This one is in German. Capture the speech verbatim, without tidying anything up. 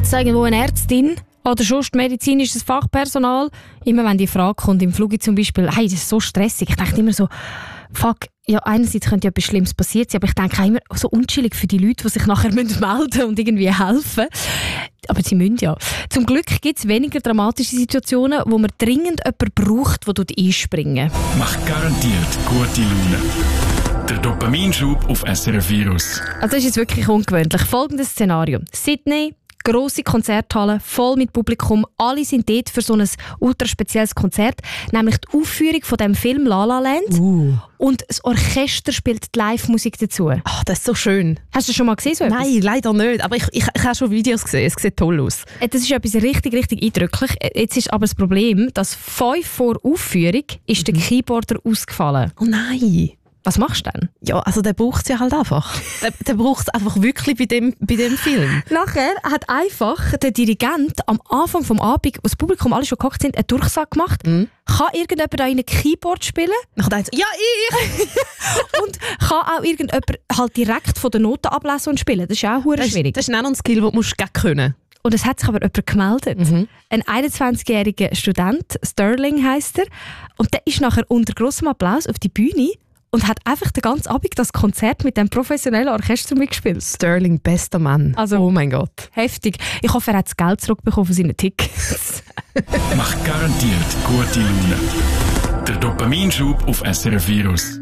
Hat es irgendwo eine Ärztin oder sonst medizinisches Fachpersonal? Immer wenn die Frage kommt, im Flug zum Beispiel, hey, das ist so stressig. Ich denke immer so, fuck, ja, einerseits könnte ja etwas Schlimmes passiert sein, aber ich denke auch immer so unchillig für die Leute, die sich nachher melden müssen und irgendwie helfen. Aber sie müssen ja. Zum Glück gibt es weniger dramatische Situationen, wo man dringend jemanden braucht, der dort einspringen. Macht garantiert gute Laune. Der Dopaminschub auf S R F Virus. Also das ist jetzt wirklich ungewöhnlich. Folgendes Szenario. Sydney, grosse Konzerthalle, voll mit Publikum. Alle sind dort für so ein ultra spezielles Konzert, nämlich die Aufführung von dem Film La La Land. Uh. Und das Orchester spielt die Live-Musik dazu. Ach, das ist so schön. Hast du das schon mal gesehen? So etwas? Nein, leider nicht. Aber ich, ich, ich habe schon Videos gesehen. Es sieht toll aus. Das ist etwas richtig, richtig eindrücklich. Jetzt ist aber das Problem, dass fünf vor Aufführung ist mhm. der Keyboarder ausgefallen. Oh nein. Was machst du denn? Ja, also der braucht es ja halt einfach. Der, der braucht es einfach wirklich bei dem, bei dem Film. Nachher hat einfach der Dirigent am Anfang des Abends, wo das Publikum alle schon gehockt sind, einen Durchsage gemacht. Mhm. Kann irgendjemand da in ein Keyboard spielen? Nachher denkt er, ja, ich! Und kann auch irgendjemand halt direkt von den Noten ablesen und spielen? Das ist auch das schwierig. Das ist auch noch ein Skill, den du musst können. Und es hat sich aber jemand gemeldet. Mhm. Ein einundzwanzigjähriger Student, Sterling heisst er. Und der ist nachher unter grossem Applaus auf die Bühne und hat einfach den ganzen Abend das Konzert mit dem professionellen Orchester mitgespielt. Sterling, bester Mann. Also, oh mein Gott. Heftig. Ich hoffe, er hat das Geld zurückbekommen von seinen Tickets. Macht garantiert gute Laune. Der Dopaminschub auf S R F Virus.